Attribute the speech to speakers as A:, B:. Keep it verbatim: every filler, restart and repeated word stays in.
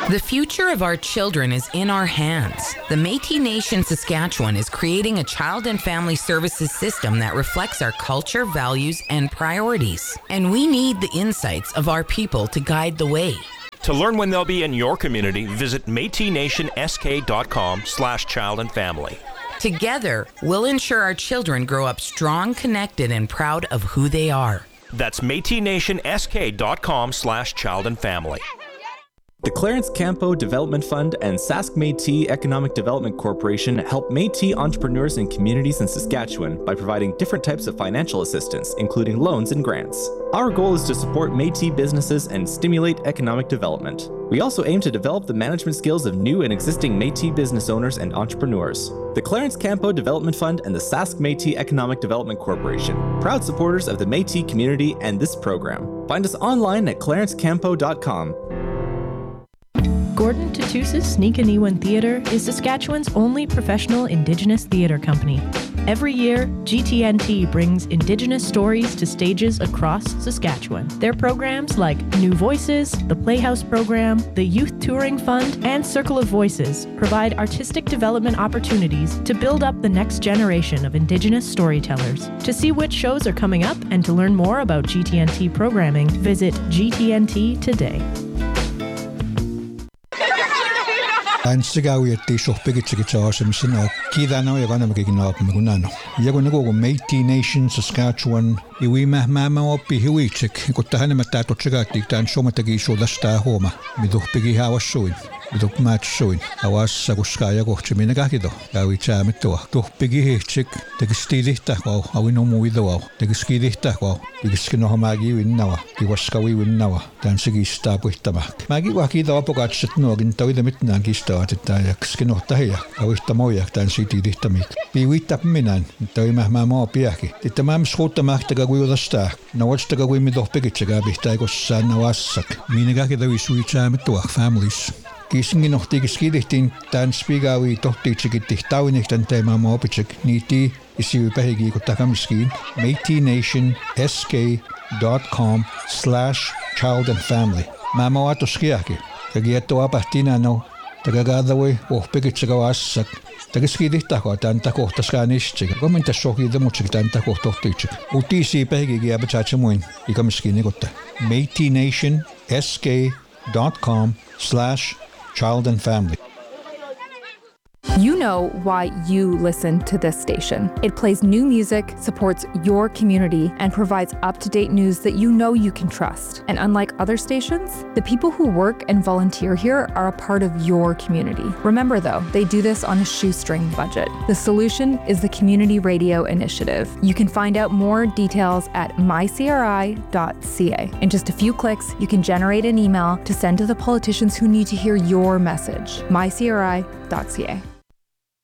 A: The future of our children is in our hands. The Métis Nation Saskatchewan is creating a child and family services system that reflects our culture, values, and priorities. And we need the insights of our people to guide the way.
B: To learn when they'll be in your community, visit métis nation s k dot com slash child and family.
A: Together, we'll ensure our children grow up strong, connected, and proud of who they are.
B: That's métis nation s k dot com slash child and family.
C: The Clarence Campo Development Fund and Sask Métis Economic Development Corporation help Métis entrepreneurs and communities in Saskatchewan by providing different types of financial assistance, including loans and grants. Our goal is to support Métis businesses and stimulate economic development. We also aim to develop the management skills of new and existing Métis business owners and entrepreneurs. The Clarence Campo Development Fund and the Sask Métis Economic Development Corporation, proud supporters of the Métis community and this program. Find us online at clarence campo dot com.
D: Gordon Tatusis Sneakaniwan Theatre is Saskatchewan's only professional Indigenous theatre company. Every year, G T N T brings Indigenous stories to stages across Saskatchewan. Their programs like New Voices, the Playhouse Program, the Youth Touring Fund, and Circle of Voices provide artistic development opportunities to build up the next generation of Indigenous storytellers. To see which shows are coming up and to learn more about G T N T programming, visit G T N T today.
E: Ansigawi ati sohpigitsikitsawasimsin o kidano yaganamakikinawapmigunano. Yagunagogo Métis Nation Saskatchewan iwimah mama opi hiwichik ikuttahana matatotsigatik tan somatagi sodasta homa miduhpigi hawassuin miduk matsuin awas saguskaya kohchiminagakido gawichamittua tuhpigihihchik tegistilihtahuau awinomuidoau tegiskilihtahuau tigiskinohamagi winnawa tiwaskawi winnawa tan sigistapuihtamak magi wakidawa pokatsatnuagin tawidamitnaan kistaatitaajakskinohtahia awihtamoijak tan sitilihtamik piuittapminan tawimah mama opiaki titamam skuuttamahtaga guudastaa nawatstaga guimidohpigitsagaabihtaikossaan nawassak minagakidawi families Kisingin of tigiskidihtin tan spigawi tohtiitsikitih tawinihtan teemama opichik niiti isiwi pahigi kutakamiskin métis nation s k dot com slash child and family. Mama watoskiaki. Tagietto apahtinano tagagadawi ohpikitsagawaassak. Tagiskidihtakoa tan takohtaskaanishchik. Komintas sohidamutsik tan takohtohtiitsik. Utiisi pahigi abachachamuin ikamiskinikutta. métis nation s k dot com slash child and family.
F: You know why you listen to this station. It plays new music, supports your community, and provides up-to-date news that you know you can trust. And unlike other stations, the people who work and volunteer here are a part of your community. Remember though, they do this on a shoestring budget. The solution is the Community Radio Initiative. You can find out more details at my c r i dot c a. In just a few clicks, you can generate an email to send to the politicians who need to hear your message. my c r i dot c a.